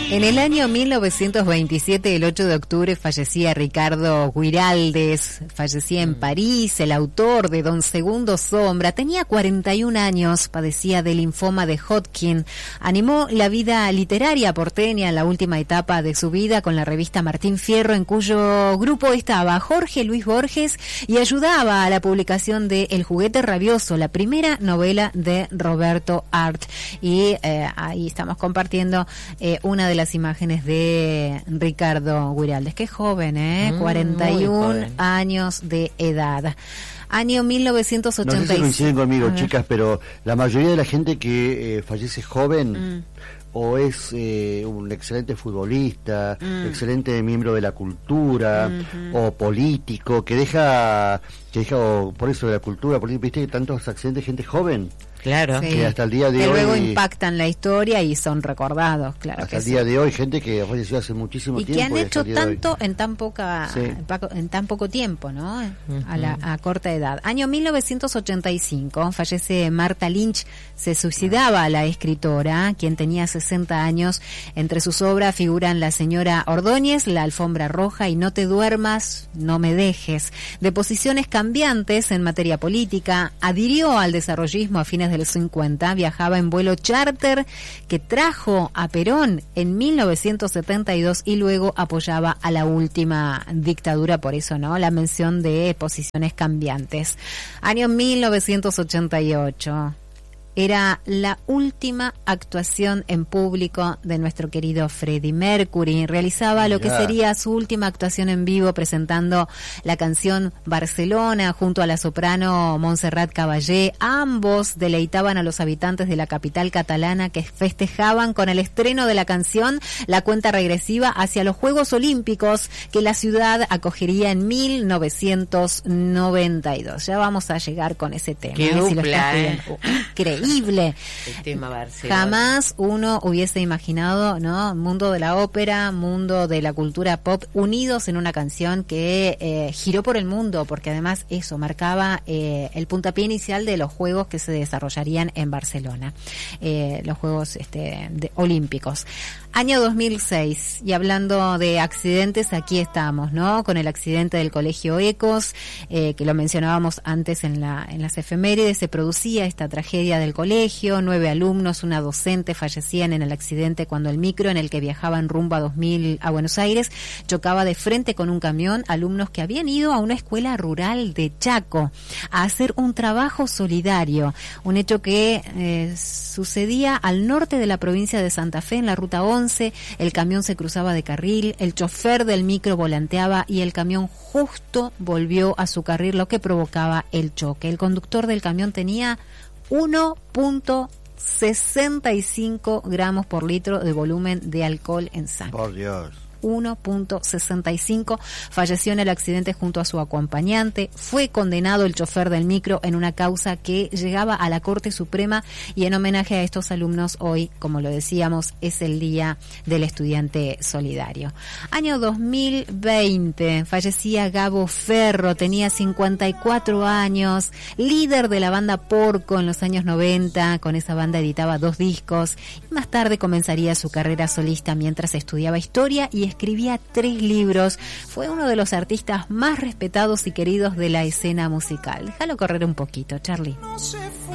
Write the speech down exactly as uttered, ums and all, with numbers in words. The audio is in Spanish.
En el año mil novecientos veintisiete, el ocho de octubre, fallecía Ricardo Guiraldes, fallecía en París, el autor de Don Segundo Sombra. Tenía cuarenta y un años, padecía de linfoma de Hodgkin. Animó la vida literaria porteña en la última etapa de su vida con la revista Martín Fierro, en cuyo grupo estaba Jorge Luis Borges, y ayudaba a la publicación de El juguete rabioso, la primera novela de Roberto Art. Y eh, ahí estamos compartiendo eh, una de las imágenes de Ricardo Guiraldes. Qué joven, ¿eh? Mm, cuarenta y un años de edad. Año mil novecientos ochenta y seis. No sé si coinciden conmigo, chicas, pero la mayoría de la gente que eh, fallece joven... Mm. o es eh, un excelente futbolista, mm. excelente miembro de la cultura, mm-hmm. o político, que deja, que deja o por eso de la cultura, porque viste que tantos accidentes de gente joven. Claro. Sí. Que hasta el día de que hoy... luego impactan la historia y son recordados, claro. Hasta que el sí. día de hoy, gente que falleció hace muchísimo y tiempo. Y que han hecho tanto en tan poca sí. en tan poco tiempo, ¿no? Uh-huh. A, la, a corta edad. Año mil novecientos ochenta y cinco, fallece Martha Lynch. Se suicidaba la escritora, quien tenía sesenta años. Entre sus obras figuran La señora Ordóñez, La alfombra roja y No te duermas, no me dejes. De posiciones cambiantes en materia política, adhirió al desarrollismo a fines de los cincuenta, viajaba en vuelo charter que trajo a Perón en mil novecientos setenta y dos y luego apoyaba a la última dictadura, por eso, ¿no? La mención de posiciones cambiantes. Año mil novecientos ochenta y ocho. Era la última actuación en público de nuestro querido Freddie Mercury. Realizaba lo que sería su última actuación en vivo, presentando la canción Barcelona junto a la soprano Montserrat Caballé. Ambos deleitaban a los habitantes de la capital catalana, que festejaban con el estreno de la canción la cuenta regresiva hacia los Juegos Olímpicos que la ciudad acogería en mil novecientos noventa y dos. Ya vamos a llegar con ese tema. Qué ¿eh? dupla, Si lo estás ¿eh? uh, increíble. El tema Barcelona. Jamás uno hubiese imaginado, ¿no? Mundo de la ópera, mundo de la cultura pop, unidos en una canción que eh, giró por el mundo, porque además eso marcaba eh, el puntapié inicial de los juegos que se desarrollarían en Barcelona, eh, los Juegos este, de, Olímpicos. Año dos mil seis, y hablando de accidentes, aquí estamos, ¿no? Con el accidente del Colegio Ecos, eh, que lo mencionábamos antes en la en las efemérides. Se producía esta tragedia del colegio, nueve alumnos, una docente fallecían en el accidente cuando el micro en el que viajaban rumbo a dos mil a Buenos Aires chocaba de frente con un camión. Alumnos que habían ido a una escuela rural de Chaco a hacer un trabajo solidario, un hecho que eh, sucedía al norte de la provincia de Santa Fe, en la ruta once. El camión se cruzaba de carril, el chofer del micro volanteaba y el camión justo volvió a su carril, lo que provocaba el choque. El conductor del camión tenía uno punto sesenta y cinco gramos por litro de volumen de alcohol en sangre. Por Dios. uno punto sesenta y cinco, falleció en el accidente junto a su acompañante. Fue condenado el chofer del micro en una causa que llegaba a la Corte Suprema, y en homenaje a estos alumnos hoy, como lo decíamos, es el Día del Estudiante Solidario. Año dos mil veinte, fallecía Gabo Ferro, tenía cincuenta y cuatro años, líder de la banda Porco en los años noventa. Con esa banda editaba dos discos y más tarde comenzaría su carrera solista mientras estudiaba historia y escribía tres libros. Fue uno de los artistas más respetados y queridos de la escena musical. Déjalo correr un poquito, Charlie.